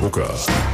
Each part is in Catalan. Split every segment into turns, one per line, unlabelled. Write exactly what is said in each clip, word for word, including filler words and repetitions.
boca.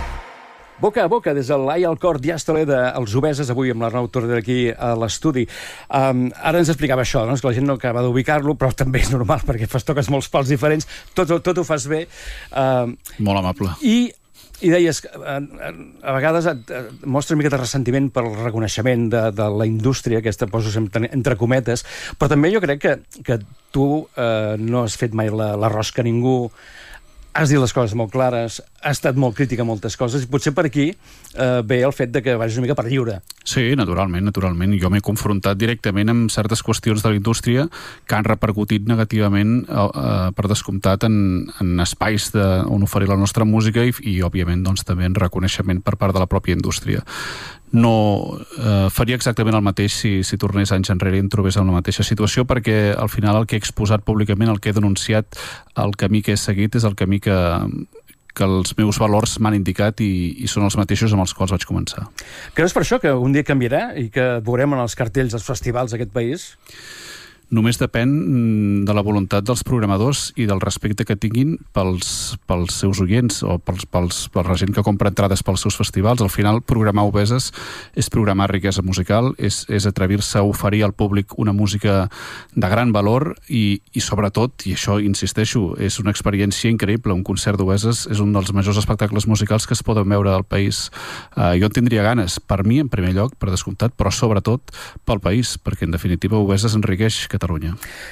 Boca a boca, des de l'Ai al cor, diàstole dels Obeses, avui amb l'Arnau Torder aquí a l'estudi. Um, ara ens explicava això, no? Que la gent no acaba d'ubicar-lo, però també és normal, perquè fas toques molts pals diferents, tot, tot ho fas bé. Uh,
Molt amable.
I, i deies, a, a vegades et, et mostra una mica de ressentiment pel reconeixement de, de la indústria, aquesta poso sempre entre cometes, però també jo crec que, que tu uh, no has fet mai la, la rosca a ningú, has dit les coses molt clares, has estat molt crític a moltes coses, i potser per aquí eh, ve el fet de que vagis una mica per lliure.
Sí, naturalment, naturalment. Jo m'he confrontat directament amb certes qüestions de la indústria que han repercutit negativament, eh, per descomptat, en, en espais de, on oferir la nostra música i, i òbviament, doncs, també en reconeixement per part de la pròpia indústria. No eh, faria exactament el mateix si, si tornés anys enrere i em trobés en la mateixa situació, perquè al final el que he exposat públicament, el que he denunciat, el camí que he seguit és el camí que, que els meus valors m'han indicat i, i són els mateixos amb els quals vaig començar.
Creus per això que un dia canviarà i que et veurem en els cartells dels festivals d'aquest país?
Només depèn de la voluntat dels programadors i del respecte que tinguin pels, pels seus oients o pels, pels, per la gent que compra entrades pels seus festivals. Al final, programar Obeses és programar riquesa musical, és, és atrevir-se a oferir al públic una música de gran valor i, i sobretot, i això insisteixo, és una experiència increïble. Un concert d'Obeses és un dels majors espectacles musicals que es poden veure al país. Uh, jo en tindria ganes, per mi en primer lloc, per descomptat, però sobretot pel país, perquè en definitiva Obeses enriqueix Catalunya.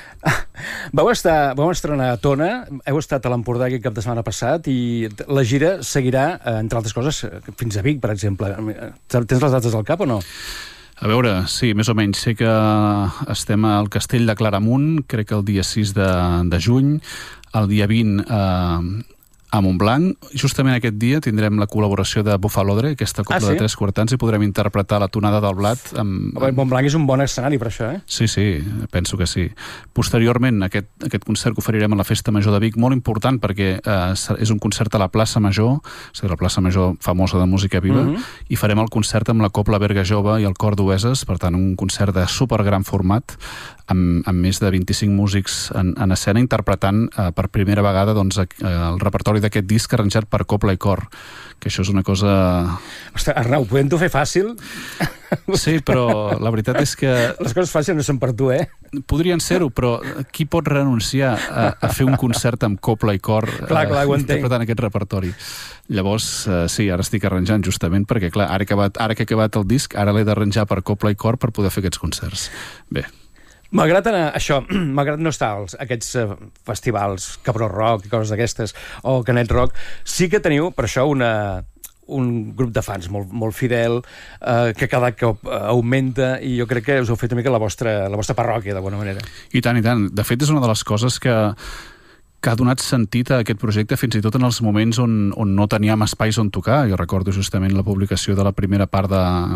Vau estar, vau estrenar a Tona, heu estat a l'Empordà aquest cap de setmana passat i la gira seguirà, entre altres coses, fins a Vic, per exemple. Tens les dates al cap o no?
A veure, sí, més o menys. Sé que estem al Castell de Claramunt, crec que el dia sis de, de juny, el dia vint eh, a Montblanc. Justament aquest dia tindrem la col·laboració de Bufalodre, aquesta cobla ah, sí? de tres quartans, i podrem interpretar la tonada del blat. Amb, amb...
Montblanc és un bon escenari per això, eh?
Sí, sí, penso que sí. Posteriorment, aquest, aquest concert que oferirem a la Festa Major de Vic, molt important perquè eh, és un concert a la plaça Major, és a dir, la plaça Major famosa de música viva, uh -huh. i farem el concert amb la Cobla Berga Jove i el Cor d'Obeses, per tant, un concert de supergran format, amb, amb més de vint-i-cinc músics en, en escena, interpretant eh, per primera vegada doncs, eh, el repertori d'aquest disc arranjat per cobla i cor, que això és una cosa...
Ostres, Arnau, podem-t'ho fer fàcil?
Sí, però la veritat és que...
Les coses fàcils no són per tu, eh?
Podrien ser-ho, però qui pot renunciar a, a fer un concert amb cobla i cor
clar, clar,
eh, interpretant aquest repertori? Llavors, eh, sí, ara estic arranjant justament perquè, clar, ara, acabat, ara que he acabat el disc, ara l'he d'arranjar per cobla i cor per poder fer aquests concerts. Bé.
Malgrat anar, això, malgrat no estar als aquests uh, festivals, Cabró Rock i coses d'aquestes, o Canet Rock, sí que teniu, per això, una, un grup de fans molt, molt fidel, eh, que cada cop augmenta, i jo crec que us heu fet una mica la vostra, la vostra parròquia, d'alguna manera.
I tant, i tant. De fet, és una de les coses que que ha donat sentit a aquest projecte fins i tot en els moments on, on no teníem espais on tocar. Jo recordo justament la publicació de la primera part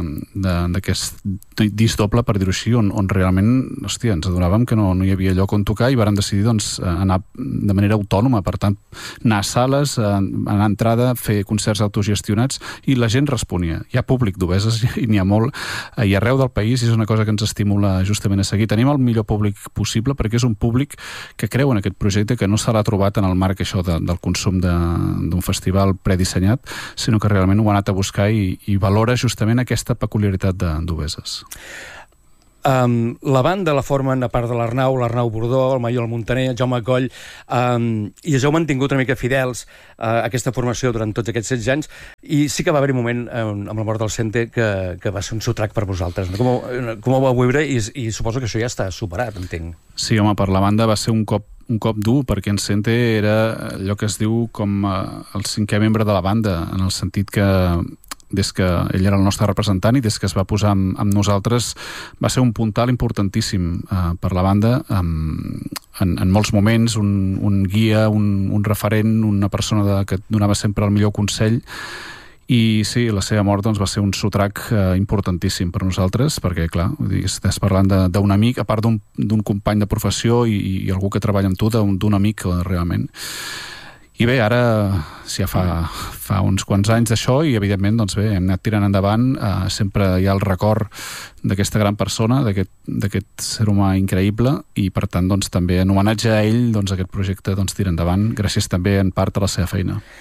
d'aquest disc doble, per dir-ho així, on, on realment, hòstia, ens adonàvem que no, no hi havia lloc on tocar i vàrem decidir doncs, anar de manera autònoma, per tant, anar a sales, anar a entrada, fer concerts autogestionats, i la gent responia. Hi ha públic d'Obeses i n'hi ha molt, i arreu del país, i és una cosa que ens estimula justament a seguir. Tenim el millor públic possible perquè és un públic que creu en aquest projecte, que no s'ha l'ha trobat en el marc això de, del consum d'un festival predissenyat, sinó que realment ho ha anat a buscar i, i valora justament aquesta peculiaritat d'Obeses.
Um, la banda la formen, a part de l'Arnau, l'Arnau Bordó, el Maiol Montaner, el Jaume Coll, um, i us heu mantingut una mica fidels a aquesta formació durant tots aquests setze anys, i sí que va haver-hi un moment um, amb la mort del Sente que, que va ser un sotrac per vosaltres. No? Com, ho, com ho vau viure? I, I suposo que això ja està superat, entenc.
Sí, home, per la banda va ser un cop un cop dur, perquè en Sente era allò que es diu com el cinquè membre de la banda, en el sentit que des que ell era el nostre representant i des que es va posar amb, amb nosaltres va ser un puntal importantíssim eh, per la banda, um, en, en molts moments, un, un guia, un, un referent, una persona de, que donava sempre el millor consell. I sí, la seva mort doncs, va ser un sotrac eh, importantíssim per nosaltres, perquè, clar, estàs parlant d'un amic, a part d'un company de professió i, i algú que treballa amb tu, d'un amic, realment. I bé, ara ja fa, fa uns quants anys d'això i, evidentment, doncs bé, hem anat tirant endavant. Eh, sempre hi ha el record d'aquesta gran persona, d'aquest ser humà increïble, i, per tant, doncs, també en homenatge a ell, doncs, aquest projecte doncs, tira endavant, gràcies també en part a la seva feina.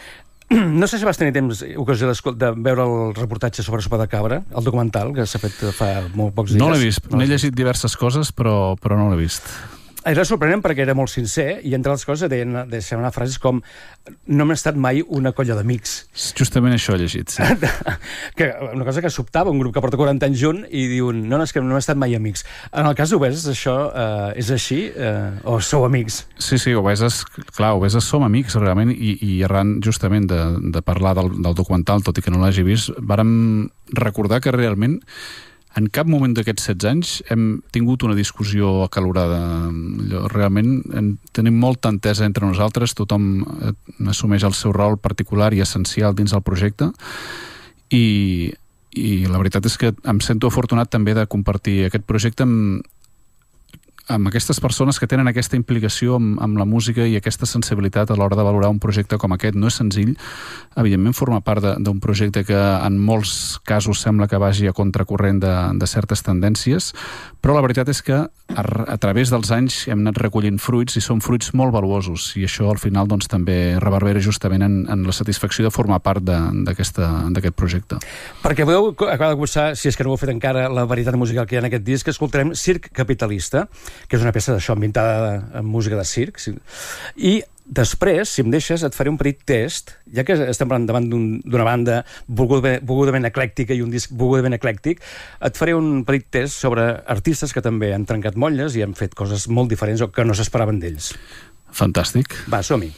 No sé si vas tenir temps, ocasió de veure el reportatge sobre Sopa de Cabra, el documental, que s'ha fet fa molt pocs dies.
No l'he vist, n'he llegit diverses coses, però, però no l'he vist.
Era sorprenent perquè era molt sincer i, entre les coses, deien, deixaven anar frases com no hem estat mai una colla d'amics.
Justament això he llegit, sí.
Que, una cosa que sobtava, un grup que porta quaranta anys junt i diuen, no, no, és que no hem estat mai amics. En el cas d'Obeses, això eh, és així eh, o sou amics?
Sí, sí, Obeses, clar, Obeses som amics, realment, i, i arran justament de, de parlar del, del documental, tot i que no l'hagi vist, vàrem recordar que realment en cap moment d'aquests setze anys hem tingut una discussió acalorada. Realment en, tenim molta entesa entre nosaltres, tothom assumeix el seu rol particular i essencial dins del projecte i, i la veritat és que em sento afortunat també de compartir aquest projecte amb, amb aquestes persones que tenen aquesta implicació amb, amb la música i aquesta sensibilitat a l'hora de valorar un projecte com aquest. No és senzill, evidentment forma part d'un projecte que en molts casos sembla que vagi a contracorrent de, de certes tendències, però la veritat és que a, a través dels anys hem anat recollint fruits i són fruits molt valuosos i això al final doncs, també reverbera justament en, en la satisfacció de formar part d'aquest projecte.
Perquè podeu acabar de gostar, si és que no ho heu fet encara, la varietat musical que hi ha en aquest disc, escoltarem Circ Capitalista, que és una peça d'això ambientada amb música de circ, i després, si em deixes, et faré un petit test, ja que estem parlant davant d'una banda volgudament, volgudament eclèctica i un disc volgudament eclèctic, et faré un petit test sobre artistes que també han trencat motlles i han fet coses molt diferents o que no s'esperaven d'ells.
Fantàstic.
Va, som-hi.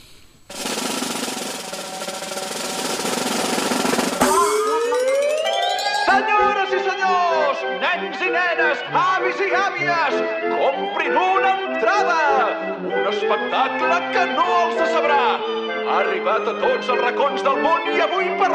Senyores i senyors, nens i nenes, avis i àvies, comprin una entrada! Un espectacle que no els decebrà! Ha arribat a tots els racons del món i avui per